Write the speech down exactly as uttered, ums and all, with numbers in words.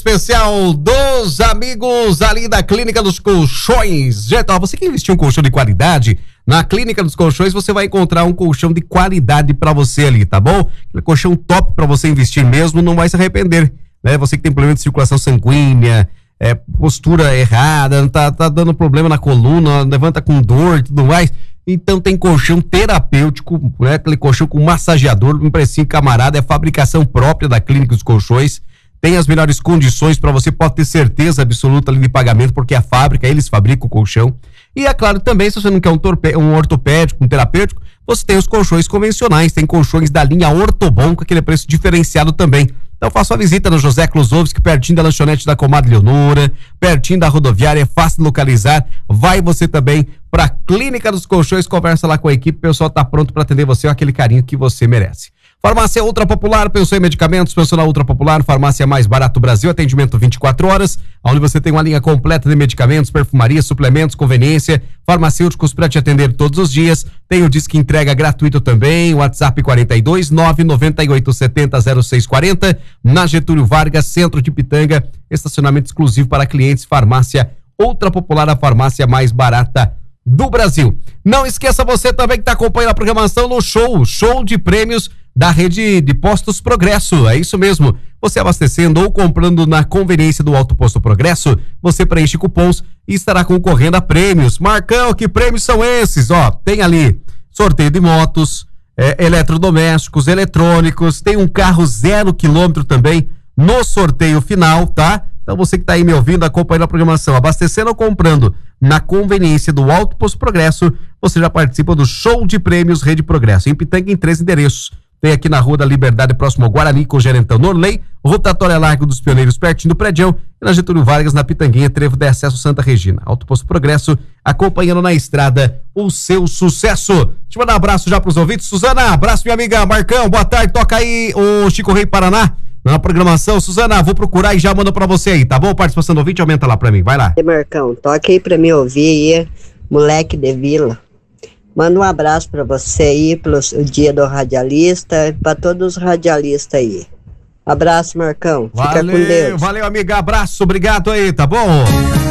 Especial dos amigos ali da Clínica dos Colchões. Gente, ó, você que investiu um colchão de qualidade, na Clínica dos Colchões você vai encontrar um colchão de qualidade pra você ali, tá bom? Aquele colchão top pra você investir mesmo, não vai se arrepender, né? Você que tem problema de circulação sanguínea, é, postura errada, tá, tá dando problema na coluna, levanta com dor e tudo mais. Então tem colchão terapêutico, né? Aquele colchão com massageador, um precinho camarada, é fabricação própria da Clínica dos Colchões. Tem as melhores condições para você, pode ter certeza absoluta ali de pagamento, porque a fábrica, eles fabricam o colchão. E é claro também, se você não quer um, torpe, um ortopédico, um terapêutico, você tem os colchões convencionais, tem colchões da linha Ortobon, com aquele preço diferenciado também. Então faça uma visita no José Klosowski, pertinho da lanchonete da Comadre Leonora, pertinho da rodoviária, é fácil de localizar. Vai você também para a Clínica dos Colchões, conversa lá com a equipe, o pessoal tá pronto para atender você, aquele carinho que você merece. Farmácia Ultra Popular, pensou em medicamentos, pensou na Ultra Popular, farmácia mais barato do Brasil, atendimento vinte e quatro horas, onde você tem uma linha completa de medicamentos, perfumaria, suplementos, conveniência, farmacêuticos para te atender todos os dias. Tem o disque entrega gratuito também, WhatsApp quarenta e dois, nove nove oito sete zero zero seis quatro zero, na Getúlio Vargas, centro de Pitanga, estacionamento exclusivo para clientes, farmácia Ultra Popular, a farmácia mais barata do Brasil. Não esqueça você também que está acompanhando a programação no show, show de prêmios da rede de postos Progresso, é isso mesmo, você abastecendo ou comprando na conveniência do Alto Posto Progresso, você preenche cupons e estará concorrendo a prêmios. Marcão, que prêmios são esses? Ó, tem ali sorteio de motos, é, eletrodomésticos, eletrônicos, tem um carro zero quilômetro também no sorteio final, tá? Então você que tá aí me ouvindo, acompanhando a programação, abastecendo ou comprando na conveniência do Alto Posto Progresso, você já participa do show de prêmios Rede Progresso, em Pitanga, em três endereços. Tem aqui na Rua da Liberdade, próximo ao Guarani, com o Gerentão Norley, rotatória Largo dos Pioneiros, pertinho do Prédião, e na Getúlio Vargas, na Pitanguinha, trevo de acesso Santa Regina. Alto Posto Progresso, acompanhando na estrada o seu sucesso. Deixa eu mandar um abraço já pros ouvintes. Suzana, abraço minha amiga. Marcão, boa tarde, toca aí o Chico Rei Paraná na programação. Suzana, vou procurar e já mando pra você aí, tá bom? Participação do ouvinte, aumenta lá pra mim, vai lá. E Marcão, toca aí pra mim ouvir aí, Moleque de Vila. Manda um abraço para você aí, pelo o dia do radialista, para todos os radialistas aí. Abraço, Marcão. Fica valeu, com Deus. Valeu, amiga. Abraço, obrigado aí, tá bom?